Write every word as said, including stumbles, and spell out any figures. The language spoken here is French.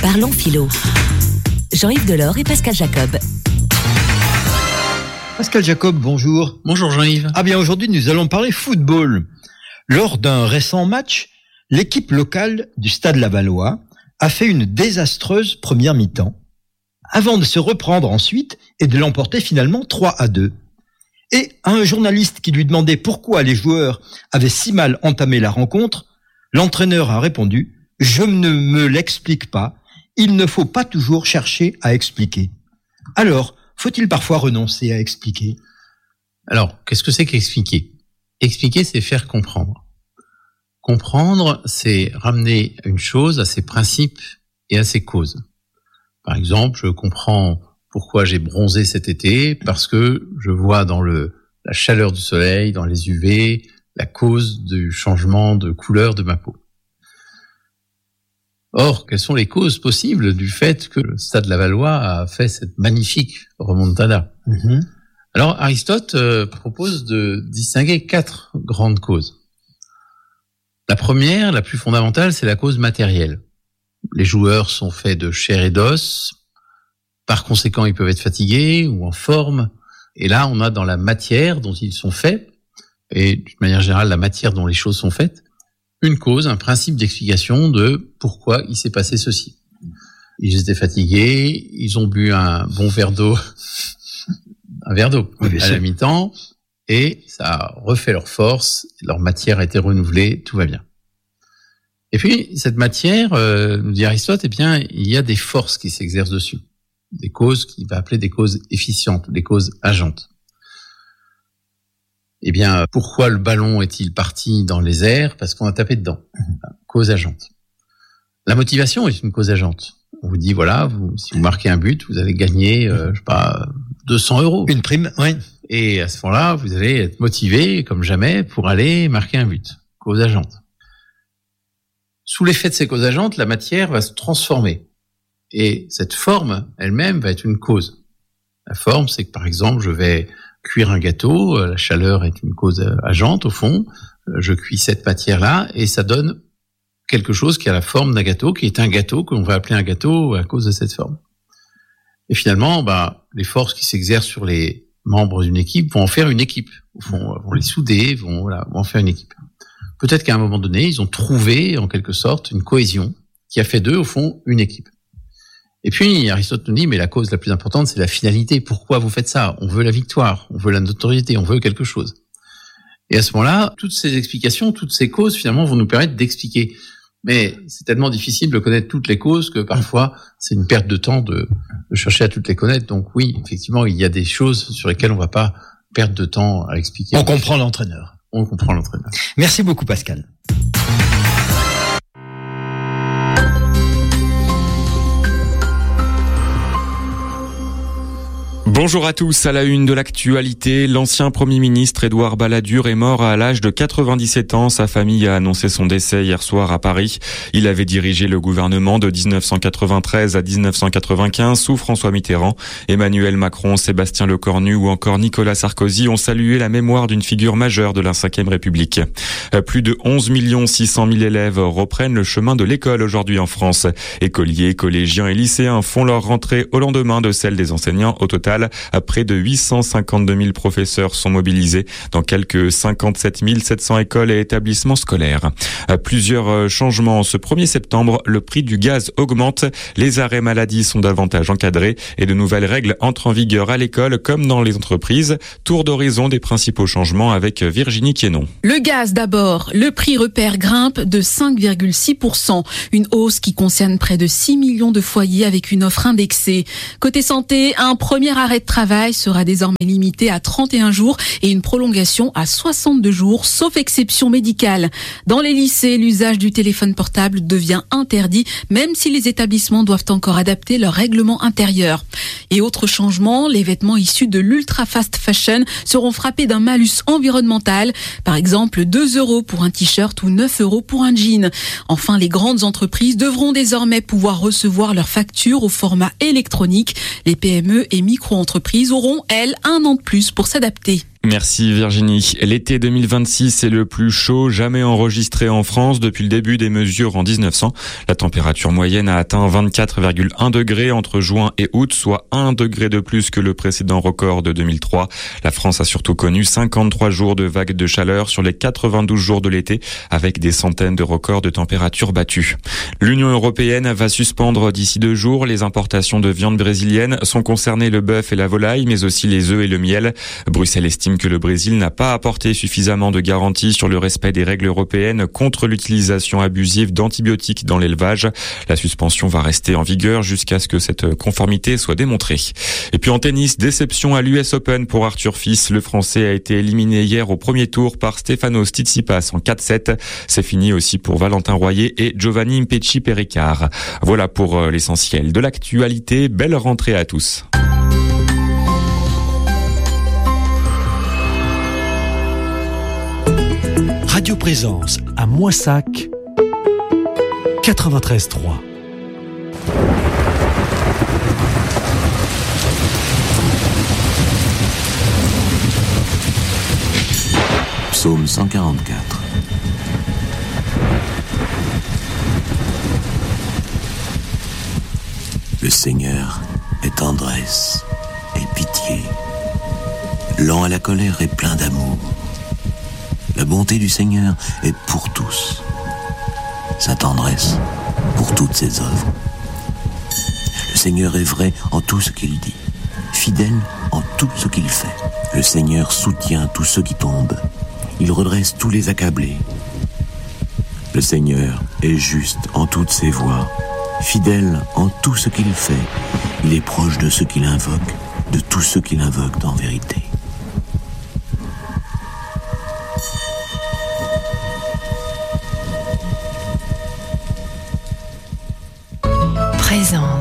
Parlons philo. Jean-Yves Delors et Pascal Jacob. Pascal Jacob, bonjour. Bonjour Jean-Yves. Ah bien, aujourd'hui nous allons parler football. Lors d'un récent match, l'équipe locale du Stade Lavallois a fait une désastreuse première mi-temps, avant de se reprendre ensuite et de l'emporter finalement trois à deux. Et à un journaliste qui lui demandait pourquoi les joueurs avaient si mal entamé la rencontre, l'entraîneur a répondu « Je ne me l'explique pas, il ne faut pas toujours chercher à expliquer ». Alors, faut-il parfois renoncer à expliquer ? Alors, qu'est-ce que c'est qu'expliquer ? Expliquer, c'est faire comprendre. Comprendre, c'est ramener une chose à ses principes et à ses causes. Par exemple, je comprends pourquoi j'ai bronzé cet été, parce que je vois dans le, la chaleur du soleil, dans les U V, la cause du changement de couleur de ma peau. Or, quelles sont les causes possibles du fait que le Stade Lavallois a fait cette magnifique remontada ? mmh. Alors, Aristote euh, propose de distinguer quatre grandes causes. La première, la plus fondamentale, c'est la cause matérielle. Les joueurs sont faits de chair et d'os, par conséquent, ils peuvent être fatigués ou en forme. Et là, on a dans la matière dont ils sont faits, et d'une manière générale, la matière dont les choses sont faites, une cause, un principe d'explication de pourquoi il s'est passé ceci. Ils étaient fatigués, ils ont bu un bon verre d'eau, un verre d'eau oui, à la mi-temps, et ça a refait leur force, leur matière a été renouvelée, tout va bien. Et puis, cette matière, euh, nous dit Aristote, eh bien, il y a des forces qui s'exercent dessus. Des causes qu'il va appeler des causes efficientes, des causes agentes. Eh bien, pourquoi le ballon est-il parti dans les airs ? Parce qu'on a tapé dedans. Cause agente. La motivation est une cause agente. On vous dit, voilà, vous, si vous marquez un but, vous allez gagner, euh, je sais pas, deux cents euros. Une prime, oui. Et à ce moment-là, vous allez être motivé, comme jamais, pour aller marquer un but. Cause agente. Sous l'effet de ces causes agentes, la matière va se transformer. Et cette forme elle-même va être une cause. La forme, c'est que par exemple, je vais cuire un gâteau, la chaleur est une cause agente au fond, je cuis cette matière-là et ça donne quelque chose qui a la forme d'un gâteau, qui est un gâteau que l'on va appeler un gâteau à cause de cette forme. Et finalement, bah, les forces qui s'exercent sur les membres d'une équipe vont en faire une équipe. Au fond, vont les souder, vont, voilà, vont en faire une équipe. Peut-être qu'à un moment donné, ils ont trouvé en quelque sorte une cohésion qui a fait d'eux, au fond, une équipe. Et puis, Aristote nous dit, mais la cause la plus importante, c'est la finalité. Pourquoi vous faites ça ? On veut la victoire, on veut la notoriété, on veut quelque chose. Et à ce moment-là, toutes ces explications, toutes ces causes, finalement, vont nous permettre d'expliquer. Mais c'est tellement difficile de connaître toutes les causes que parfois, c'est une perte de temps de, de chercher à toutes les connaître. Donc oui, effectivement, il y a des choses sur lesquelles on ne va pas perdre de temps à expliquer. On comprend l'entraîneur. On comprend l'entraîneur. Merci beaucoup, Pascal. Bonjour à tous, à la une de l'actualité, l'ancien Premier ministre Édouard Balladur est mort à l'âge de quatre-vingt-dix-sept ans. Sa famille a annoncé son décès hier soir à Paris. Il avait dirigé le gouvernement de dix-neuf cent quatre-vingt-treize à dix-neuf cent quatre-vingt-quinze sous François Mitterrand. Emmanuel Macron, Sébastien Lecornu ou encore Nicolas Sarkozy ont salué la mémoire d'une figure majeure de la cinquième République. Plus de onze millions six cent mille élèves reprennent le chemin de l'école aujourd'hui en France. Écoliers, collégiens et lycéens font leur rentrée au lendemain de celle des enseignants. Au total, près de huit cent cinquante-deux mille professeurs sont mobilisés dans quelques cinquante-sept mille sept cents écoles et établissements scolaires. Plusieurs changements. Ce premier septembre, le prix du gaz augmente. Les arrêts maladie sont davantage encadrés et de nouvelles règles entrent en vigueur à l'école comme dans les entreprises. Tour d'horizon des principaux changements avec Virginie Quénon. Le gaz d'abord. Le prix repère grimpe de cinq virgule six pour cent. Une hausse qui concerne près de six millions de foyers avec une offre indexée. Côté santé, un premier arrêt de travail sera désormais limité à trente et un jours et une prolongation à soixante-deux jours, sauf exception médicale. Dans les lycées, l'usage du téléphone portable devient interdit, même si les établissements doivent encore adapter leur règlement intérieur. Et autre changement, les vêtements issus de l'ultra fast fashion seront frappés d'un malus environnemental. Par exemple, deux euros pour un t-shirt ou neuf euros pour un jean. Enfin, les grandes entreprises devront désormais pouvoir recevoir leurs factures au format électronique. Les P M E et micro-entreprises auront, elles, un an de plus pour s'adapter. Merci Virginie. L'été deux mille vingt-six est le plus chaud jamais enregistré en France depuis le début des mesures en dix-neuf cents. La température moyenne a atteint vingt-quatre virgule un degrés entre juin et août, soit un degré de plus que le précédent record de deux mille trois. La France a surtout connu cinquante-trois jours de vagues de chaleur sur les quatre-vingt-douze jours de l'été, avec des centaines de records de température battus. L'Union européenne va suspendre d'ici deux jours les importations de viande brésilienne. Sont concernés le bœuf et la volaille, mais aussi les œufs et le miel. Bruxelles estime que le Brésil n'a pas apporté suffisamment de garanties sur le respect des règles européennes contre l'utilisation abusive d'antibiotiques dans l'élevage. La suspension va rester en vigueur jusqu'à ce que cette conformité soit démontrée. Et puis en tennis, déception à l'U S Open pour Arthur Fils. Le Français a été éliminé hier au premier tour par Stefanos Tsitsipas en quatre sept. C'est fini aussi pour Valentin Royer et Giovanni Impecci Péricard. Voilà pour l'essentiel de l'actualité. Belle rentrée à tous. Radio Présence à Moissac, quatre-vingt-treize trois. Psaume cent quarante-quatre. Le Seigneur est tendresse et pitié, lent à la colère et plein d'amour. La bonté du Seigneur est pour tous, sa tendresse pour toutes ses œuvres. Le Seigneur est vrai en tout ce qu'il dit, fidèle en tout ce qu'il fait. Le Seigneur soutient tous ceux qui tombent, il redresse tous les accablés. Le Seigneur est juste en toutes ses voies, fidèle en tout ce qu'il fait. Il est proche de ceux qui l'invoquent, de tous ceux qui l'invoquent en vérité. Présence.